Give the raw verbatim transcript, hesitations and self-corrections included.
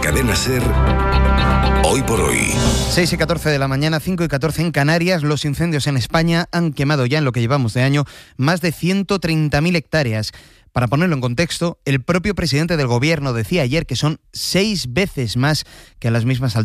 Cadena SER, Hoy por Hoy. seis y catorce de la mañana, cinco y catorce en Canarias. Los incendios en España han quemado ya, en lo que llevamos de año, más de ciento treinta mil hectáreas. Para ponerlo en contexto, el propio presidente del gobierno decía ayer que son seis veces más que a las mismas alturas